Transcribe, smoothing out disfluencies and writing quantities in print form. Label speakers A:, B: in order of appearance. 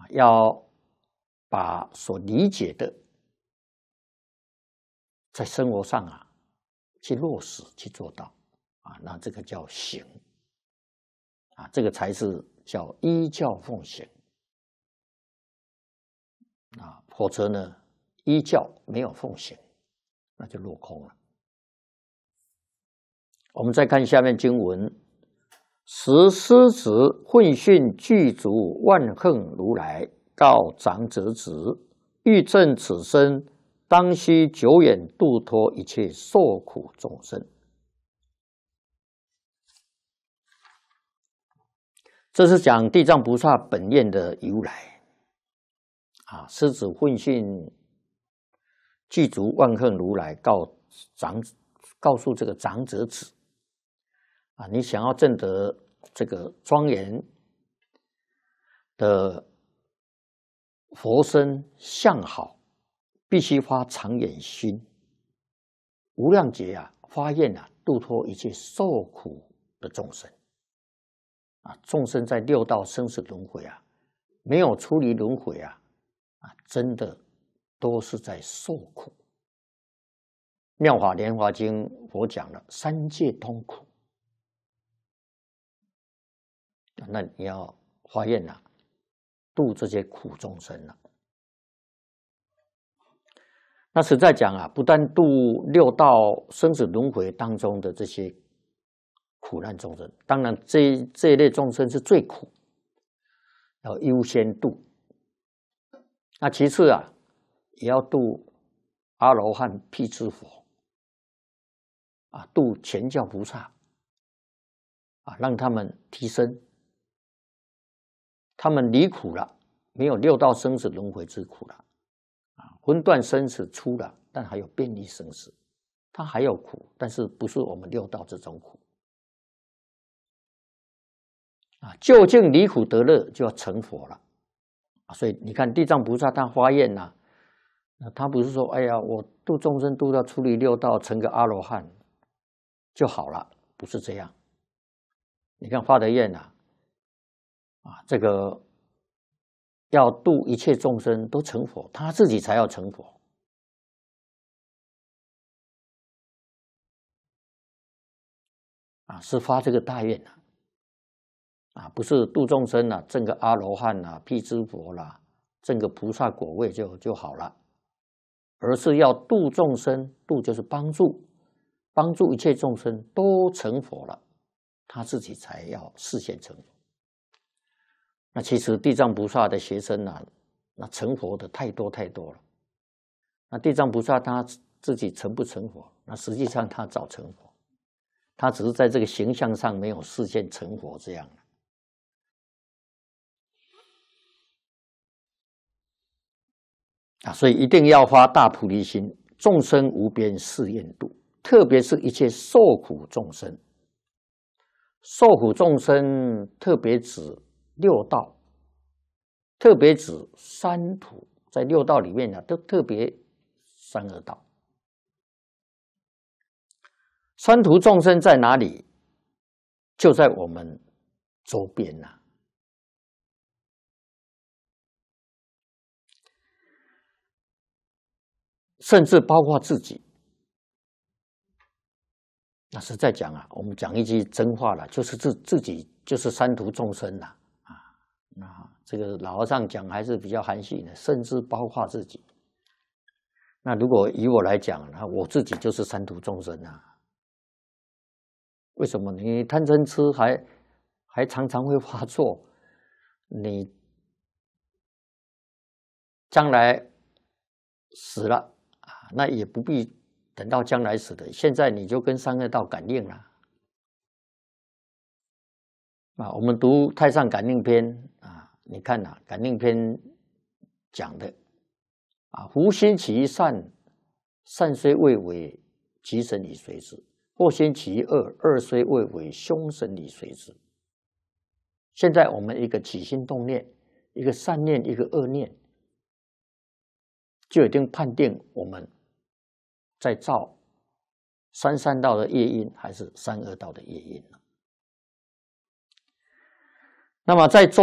A: 要把所理解的在生活上去落实去做到那这个叫行这个才是叫依教奉行否则呢，依教没有奉行，那就落空了。我们再看下面经文：时师子混训具足万恨如来，告长者子，欲证此身，当须久远度脱一切受苦众生。这是讲地藏菩萨本愿的由来师子混训具足万恨如来，告诉这个长者子你想要证得这个庄严的佛身相好，必须发长远心，无量劫发愿度脱一切受苦的众生众生在六道生死轮回没有出离轮回真的都是在受苦。妙法莲华经佛讲了三界通苦，那你要发愿度这些苦众生那实在讲不但度六道生死轮回当中的这些苦难众生，当然这一类众生是最苦，要优先度。那其次也要度阿罗汉、辟支佛度全教菩萨让他们提升，他们离苦了，没有六道生死轮回之苦了分段生死出了，但还有便利生死，他还有苦，但是不是我们六道这种苦究竟离苦得乐，就要成佛了所以你看地藏菩萨他发愿他不是说哎呀我度众生度到出离六道成个阿罗汉就好了，不是这样。你看发的愿这个要度一切众生都成佛，他自己才要成佛是发这个大愿不是度众生证个阿罗汉辟支佛证个菩萨果位就好了，而是要度众生，度就是帮助一切众生都成佛了，他自己才要示现成佛。那其实地藏菩萨的学生那成佛的太多了。那地藏菩萨他自己成不成佛？那实际上他早成佛，他只是在这个形象上没有示现成佛这样所以一定要发大菩提心，众生无边誓愿度，特别是一切受苦众生。受苦众生特别指六道，特别指三途，在六道里面都特别三恶道。三途众生在哪里？就在我们周边甚至包括自己。那实在讲我们讲一句真话了，就是自己就是三途众生那这个老和尚讲还是比较含蓄的，甚至包括自己。那如果以我来讲我自己就是三途众生为什么？你贪嗔痴还常常会发作，你将来死了那也不必等到将来死的，现在你就跟三恶道感应了我们读《太上感应篇》你看感应篇讲的福心起善，善虽未为，吉神已随之；祸心起恶，恶虽未为，凶神已随之。现在我们一个起心动念，一个善念，一个恶念，就已经判定我们在造三善道的业因还是三恶道的业因了。那么在做